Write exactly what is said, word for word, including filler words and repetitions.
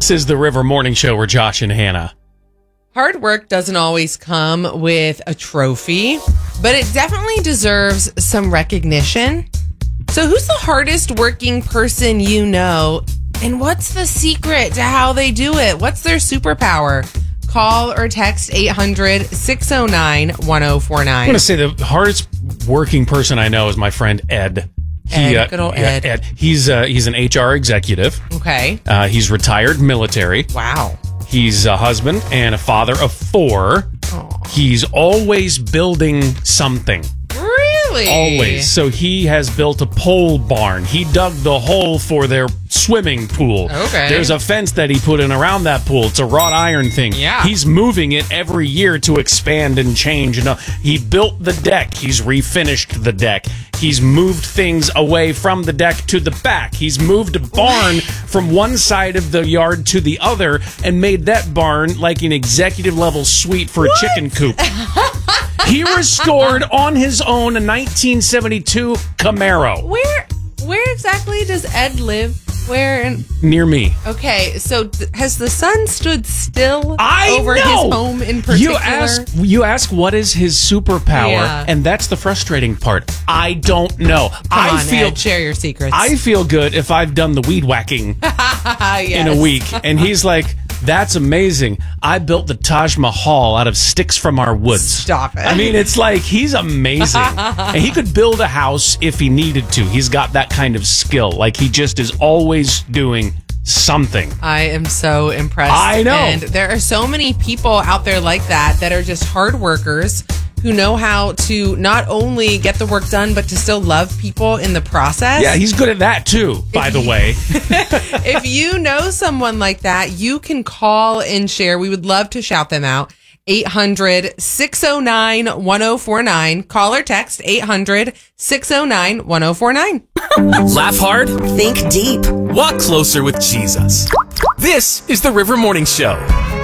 This is the River Morning Show. We're Josh and Hannah. Hard work doesn't always come with a trophy, but it definitely deserves some recognition. So who's the hardest working person you know, and what's the secret to how they do it? What's their superpower? Call or text eight hundred, six oh nine, one oh four nine. I'm going to say the hardest working person I know is my friend Ed. Ed, uh, good old yeah, Ed. Ed. He's, uh, he's an H R executive. Okay. Uh, he's retired military. Wow. He's a husband and a father of four. Aww. He's always building something. Really? Always. So he has built a pole barn. He dug the hole for their swimming pool. Okay. There's a fence that he put in around that pool. It's a wrought iron thing. Yeah. He's moving it every year to expand and change. And uh, he built the deck. He's refinished the deck. He's moved things away from the deck to the back. He's moved a barn from one side of the yard to the other and made that barn like an executive level suite for a What? chicken coop. He restored on his own a nineteen seventy-two Camaro. Where where exactly does Ed live? Where in Near me. Okay, so th- has the sun stood still I over know. his home in particular? You ask, you ask what is his superpower, Yeah. and that's the frustrating part. I don't know. Come I on, feel Ed, share your secrets. I feel good if I've done the weed whacking yes. in a week, and he's like, "That's amazing. I built the Taj Mahal out of sticks from our woods." Stop it. I mean, it's like he's amazing, and he could build a house if he needed to. He's got that kind of skill. Like he just is always doing something. I am so impressed. I know. And there are so many people out there like that that are just hard workers who know how to not only get the work done, but to still love people in the process. Yeah, he's good at that too, by the way. If you know someone like that, you can call and share. We would love to shout them out. eight hundred, six oh nine, one oh four nine. Call or text eight hundred, six oh nine, one oh four nine. Laugh hard, Think deep. walk closer with Jesus. This is the River Morning Show.